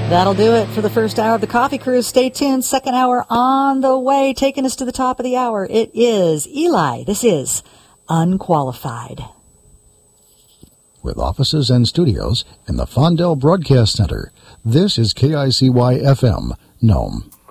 That'll do it for the first hour of the Coffee Cruise. Stay tuned. Second hour on the way. Taking us to the top of the hour. It is Eli. This is Unqualified. With offices and studios in the Fondell Broadcast Center, this is KICY-FM, Nome.